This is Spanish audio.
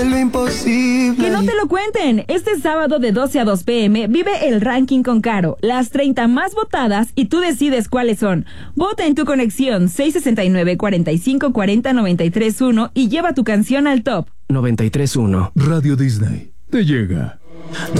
Lo imposible. Que no te lo cuenten. Este sábado de 12 a 2 p.m. vive el ranking con Caro. Las 30 más votadas y tú decides cuáles son. Vota en tu conexión 669-4540-931 y lleva tu canción al top. 93.1 Radio Disney te llega.